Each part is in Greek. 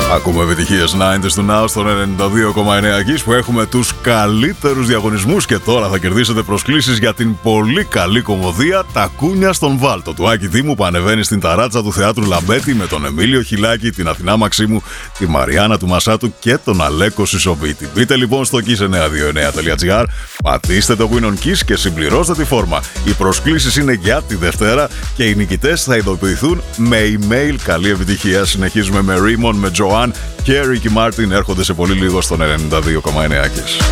Ακούμε επιτυχίες 90's του Now στον 92,9 εκεί που έχουμε τους καλύτερους διαγωνισμούς και τώρα θα κερδίσετε προσκλήσεις για την πολύ καλή κομμωδία «Τα Κούνια στον Βάλτο» του Άκη Δήμου που ανεβαίνει στην ταράτσα του Θεάτρου Λαμπέτη με τον Εμίλιο Χιλάκη, την Αθηνά Μαξίμου, τη Μαριάννα του Μασάτου και τον Αλέκο Σισοβίτη. Μπείτε λοιπόν στο kiss929.gr, πατήστε το Win on Kiss και συμπληρώστε τη φόρμα. Οι προσκλήσεις είναι για τη Δευτέρα και οι νικητές θα ειδοποιηθούν με email. Καλή επιτυχία. Συνεχίζουμε με Ρίμον, με Τζοάν και Ρίκι Μάρτιν. Έρχονται σε πολύ λίγο στον 92,9 Kiss.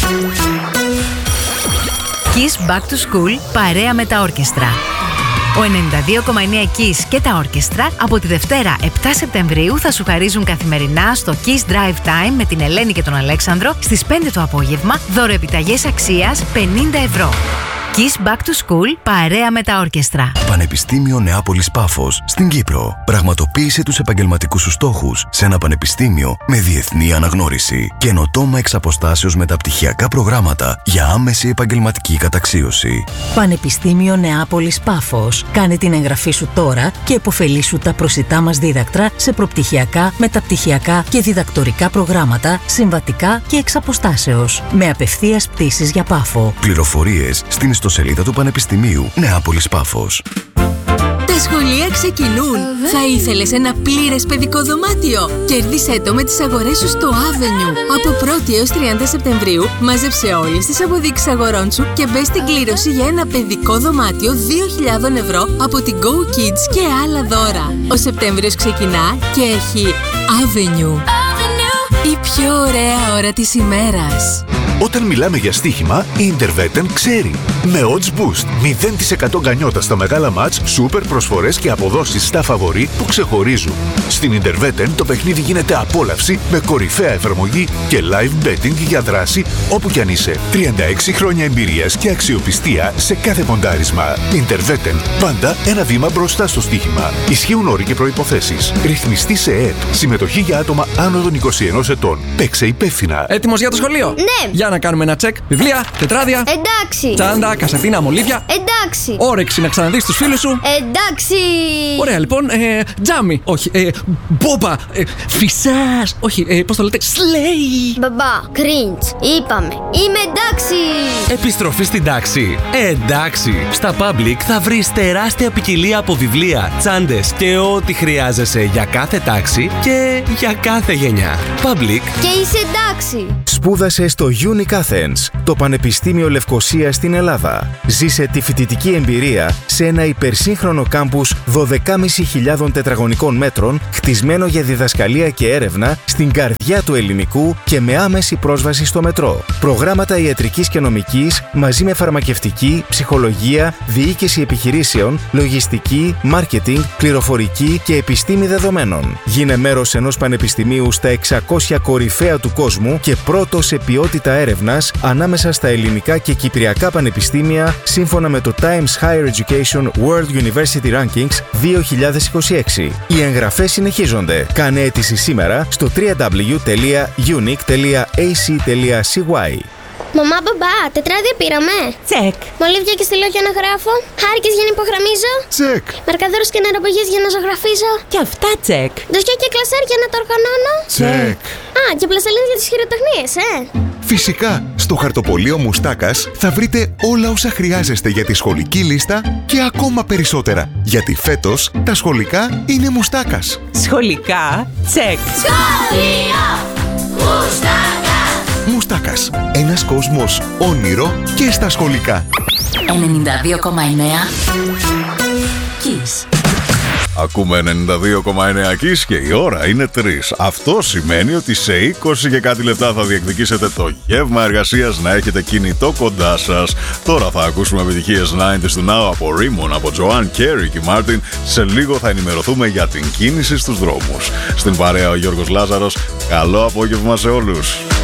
Kiss Back to School παρέα με τα όρκεστρα. Ο 92,9 Kiss και τα όρκεστρα από τη Δευτέρα 7 Σεπτεμβρίου θα σου χαρίζουν καθημερινά στο Kiss Drive Time με την Ελένη και τον Αλέξανδρο στις 5 το απόγευμα δωροεπιταγές αξίας 50 ευρώ. Kiss Back to School παρέα με τα όρκεστρα. Πανεπιστήμιο Νεάπολης Πάφος στην Κύπρο. Πραγματοποίησε τους επαγγελματικούς σου στόχους σε ένα πανεπιστήμιο με διεθνή αναγνώριση. Καινοτόμα εξ αποστάσεως μεταπτυχιακά προγράμματα για άμεση επαγγελματική καταξίωση. Πανεπιστήμιο Νεάπολης Πάφος. Κάνε την εγγραφή σου τώρα και επωφελήσου τα προσιτά μας δίδακτρα σε προπτυχιακά, μεταπτυχιακά και διδακτορικά προγράμματα, συμβατικά και εξ αποστάσεως. Με απευθείας πτήσεις για Πάφο. Πληροφορίες στην ιστοσελίδα του Πανεπιστημίου Νεάπολης Πάφος. Τα σχολεία ξεκινούν. Θα ήθελες ένα πλήρες παιδικό δωμάτιο? Κέρδισέ το με τις αγορές σου στο Avenue. Από 1η έως 30 Σεπτεμβρίου μάζεψε όλες τις αποδείξεις αγορών σου και μπες στην κλήρωση για ένα παιδικό δωμάτιο 2.000 ευρώ από την Go Kids και άλλα δώρα. Ο Σεπτέμβριος ξεκινά και έχει Avenue. Η πιο ωραία ώρα της ημέρας. Όταν μιλάμε για στοίχημα, η Interveten ξέρει. Με Odds Boost, 0% γκανιότα στα μεγάλα μάτς, σούπερ προσφορές και αποδόσεις στα φαβορί που ξεχωρίζουν. Στην Interveten το παιχνίδι γίνεται απόλαυση με κορυφαία εφαρμογή και live betting για δράση όπου κι αν είσαι. 36 χρόνια εμπειρίας και αξιοπιστία σε κάθε ποντάρισμα. Interveten, πάντα ένα βήμα μπροστά στο στοίχημα. Ισχύουν όροι και προϋποθέσεις. Ρυθμιστή σε ΕΕΠ. Συμμετοχή για άτομα άνω των 21 ετών. Παίξε υπεύθυνα. Έτοιμος για το σχολείο? Ναι! Για να κάνουμε ένα τσεκ. Βιβλία, τετράδια. Εντάξει. Τσάντα, κασετίνα, μολύβια. Εντάξει. Όρεξη να ξαναδείς τους φίλους σου. Εντάξει. Ωραία, λοιπόν. Τζάμι. Όχι. Μπόμπα. Φυσάς. Όχι. Πώς το λέτε? Σλέι. Μπαμπά, cringe. Είπαμε. Είμαι εντάξει. Επιστροφή στην τάξη. Εντάξει. Στα Public θα βρεις τεράστια ποικιλία από βιβλία, τσάντες και ό,τι χρειάζεσαι για κάθε τάξη και για κάθε γενιά. Public. Και είσαι εντάξει. Σπούδασε στο Unic Athens, το Πανεπιστήμιο Λευκωσίας στην Ελλάδα. Ζήσε τη φοιτητική εμπειρία σε ένα υπερσύγχρονο κάμπους 12.500 τετραγωνικών μέτρων, χτισμένο για διδασκαλία και έρευνα στην καρδιά του ελληνικού και με άμεση πρόσβαση στο μετρό. Προγράμματα ιατρικής και νομικής μαζί με φαρμακευτική, ψυχολογία, διοίκηση επιχειρήσεων, λογιστική, μάρκετινγκ, πληροφορική και επιστήμη δεδομένων. Γίνε μέρος ενός πανεπιστημίου στα 600 κορυφαία του κόσμου και πρώτο σε ποιότητα έρευνας ανάμεσα στα ελληνικά και κυπριακά πανεπιστήμια σύμφωνα με το Times Higher Education World University Rankings 2026. Οι εγγραφές συνεχίζονται. Κάνε αίτηση σήμερα στο www.unic.ac.cy. Μαμά, μπαμπά, τετράδια πήραμε. Τσεκ. Μολύβια και στυλό για να γράφω. Χάρηκες για να υπογραμμίζω. Τσεκ. Μαρκαδόρους και νεροπαγίες για να ζωγραφίζω. Και αυτά τσεκ. Ντοσιά και κλασέρ για να τα οργανώνω. Τσεκ. Α, και πλαστελίνες για τις χειροτεχνίες, Φυσικά, στο χαρτοπολείο Μουστάκας θα βρείτε όλα όσα χρειάζεστε για τη σχολική λίστα και ακόμα περισσότερα. Γιατί φέτος τα σχολικά είναι Μουστάκας. Σχολικά τσεκ. Σχολείο Μουστάκα. Μουστάκας. Ένας κόσμος όνειρο και στα σχολικά. 92,9 Kiss. Ακούμε 92,9 Kiss και η ώρα είναι 3. Αυτό σημαίνει ότι σε 20 και κάτι λεπτά θα διεκδικήσετε το γεύμα εργασίας να έχετε κινητό κοντά σας. Τώρα θα ακούσουμε επιτυχίες 90's του Now από Ρίμον, από Τζοάν και Ρίκι Μάρτιν. Σε λίγο θα ενημερωθούμε για την κίνηση στους δρόμους. Στην παρέα ο Γιώργος Λάζαρος. Καλό απόγευμα σε όλους.